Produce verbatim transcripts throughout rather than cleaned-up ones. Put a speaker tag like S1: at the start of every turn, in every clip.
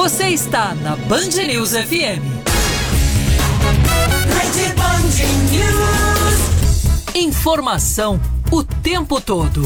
S1: Você está na Band News F M. Rede Band News. Informação o tempo todo.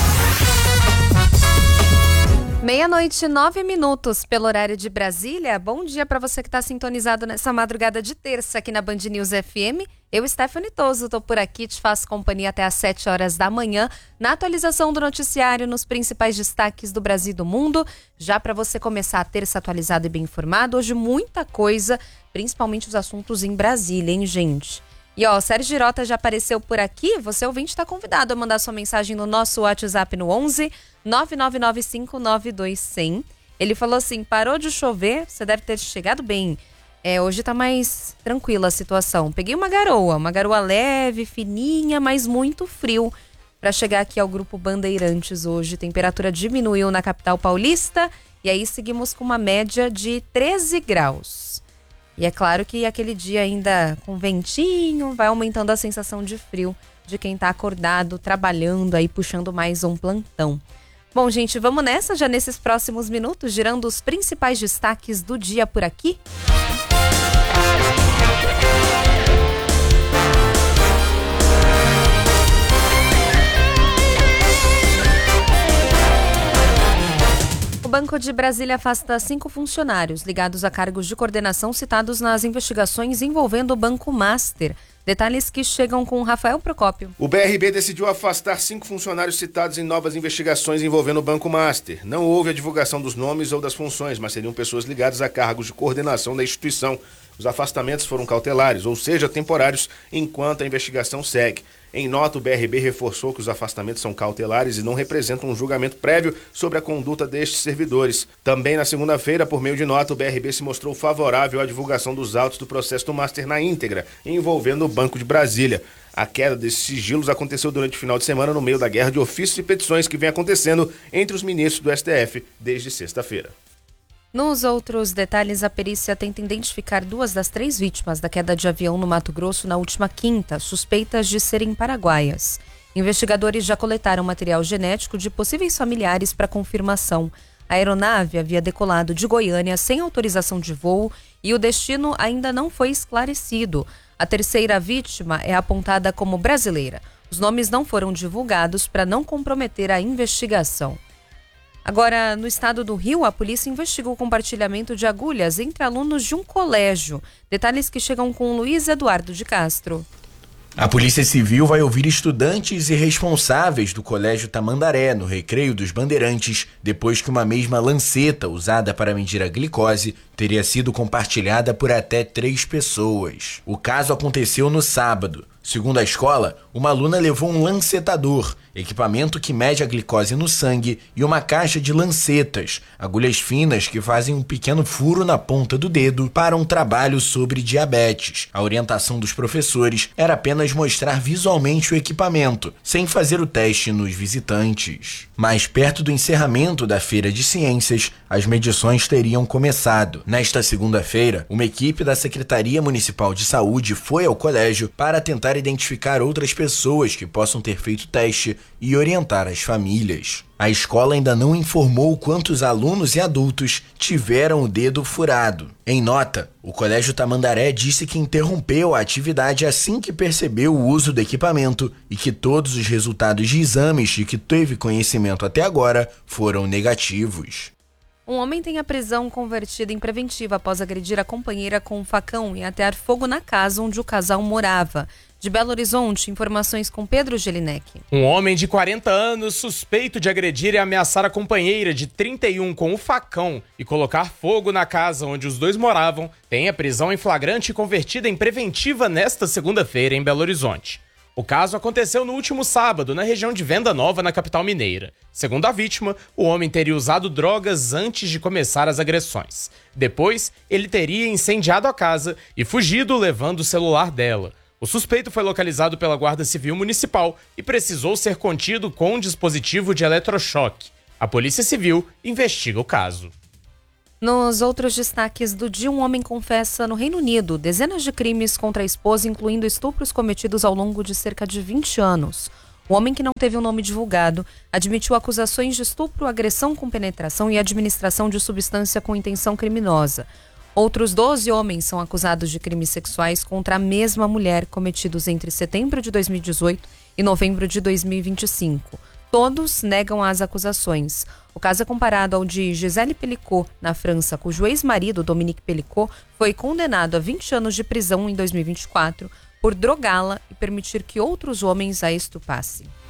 S2: Meia-noite, nove minutos pelo horário de Brasília. Bom dia para você que está sintonizado nessa madrugada de terça aqui na Band News F M. Eu, Stephanie Toso, estou por aqui, te faço companhia até às sete horas da manhã, na atualização do noticiário, nos principais destaques do Brasil e do mundo. Já para você começar a terça atualizado e bem informado, hoje muita coisa, principalmente os assuntos em Brasília, hein, gente? E ó, o Sérgio Girota já apareceu por aqui, você ouvinte está convidado a mandar sua mensagem no nosso WhatsApp no onze nove nove nove cinco nove dois zero zero. Ele falou assim, parou de chover, você deve ter chegado bem. É, hoje tá mais tranquila a situação. Peguei uma garoa, uma garoa leve, fininha, mas muito frio para chegar aqui ao Grupo Bandeirantes hoje. Temperatura diminuiu na capital paulista e aí seguimos com uma média de treze graus. E é claro que aquele dia ainda com ventinho vai aumentando a sensação de frio de quem tá acordado, trabalhando aí, puxando mais um plantão. Bom, gente, vamos nessa já nesses próximos minutos, girando os principais destaques do dia por aqui. O Banco de Brasília afasta cinco funcionários ligados a cargos de coordenação citados nas investigações envolvendo o Banco Master. Detalhes que chegam com Rafael Procópio.
S3: O B R B decidiu afastar cinco funcionários citados em novas investigações envolvendo o Banco Master. Não houve a divulgação dos nomes ou das funções, mas seriam pessoas ligadas a cargos de coordenação da instituição. Os afastamentos foram cautelares, ou seja, temporários, enquanto a investigação segue. Em nota, o B R B reforçou que os afastamentos são cautelares e não representam um julgamento prévio sobre a conduta destes servidores. Também na segunda-feira, por meio de nota, o B R B se mostrou favorável à divulgação dos autos do processo do Master na íntegra, envolvendo o Banco de Brasília. A queda desses sigilos aconteceu durante o final de semana no meio da guerra de ofícios e petições que vem acontecendo entre os ministros do S T F desde sexta-feira.
S2: Nos outros detalhes, a perícia tenta identificar duas das três vítimas da queda de avião no Mato Grosso na última quinta, suspeitas de serem paraguaias. Investigadores já coletaram material genético de possíveis familiares para confirmação. A aeronave havia decolado de Goiânia sem autorização de voo e o destino ainda não foi esclarecido. A terceira vítima é apontada como brasileira. Os nomes não foram divulgados para não comprometer a investigação. Agora, no estado do Rio, a polícia investigou o compartilhamento de agulhas entre alunos de um colégio. Detalhes que chegam com Luiz Eduardo de Castro.
S4: A Polícia Civil vai ouvir estudantes e responsáveis do Colégio Tamandaré, no Recreio dos Bandeirantes, depois que uma mesma lanceta usada para medir a glicose teria sido compartilhada por até três pessoas. O caso aconteceu no sábado. Segundo a escola, uma aluna levou um lancetador, equipamento que mede a glicose no sangue, e uma caixa de lancetas, agulhas finas que fazem um pequeno furo na ponta do dedo, para um trabalho sobre diabetes. A orientação dos professores era apenas mostrar visualmente o equipamento, sem fazer o teste nos visitantes. Mais perto do encerramento da Feira de Ciências, as medições teriam começado. Nesta segunda-feira, uma equipe da Secretaria Municipal de Saúde foi ao colégio para tentar identificar outras pessoas que possam ter feito o teste e orientar as famílias. A escola ainda não informou quantos alunos e adultos tiveram o dedo furado. Em nota, o Colégio Tamandaré disse que interrompeu a atividade assim que percebeu o uso do equipamento e que todos os resultados de exames de que teve conhecimento até agora foram negativos.
S2: Um homem tem a prisão convertida em preventiva após agredir a companheira com um facão e atear fogo na casa onde o casal morava. De Belo Horizonte, informações com Pedro Gelinek.
S5: Um homem de quarenta anos, suspeito de agredir e ameaçar a companheira de trinta e um com o facão e colocar fogo na casa onde os dois moravam, tem a prisão em flagrante convertida em preventiva nesta segunda-feira em Belo Horizonte. O caso aconteceu no último sábado, na região de Venda Nova, na capital mineira. Segundo a vítima, o homem teria usado drogas antes de começar as agressões. Depois, ele teria incendiado a casa e fugido levando o celular dela. O suspeito foi localizado pela Guarda Civil Municipal e precisou ser contido com um dispositivo de eletrochoque. A Polícia Civil investiga o caso.
S2: Nos outros destaques do dia, um homem confessa no Reino Unido dezenas de crimes contra a esposa, incluindo estupros cometidos ao longo de cerca de vinte anos. O homem, que não teve o nome divulgado, admitiu acusações de estupro, agressão com penetração e administração de substância com intenção criminosa. Outros doze homens são acusados de crimes sexuais contra a mesma mulher, cometidos entre setembro de dois mil e dezoito e novembro de dois mil e vinte e cinco. Todos negam as acusações. O caso é comparado ao de Gisele Pelicot, na França, cujo ex-marido, Dominique Pelicot, foi condenado a vinte anos de prisão em dois mil e vinte e quatro por drogá-la e permitir que outros homens a estuprassem.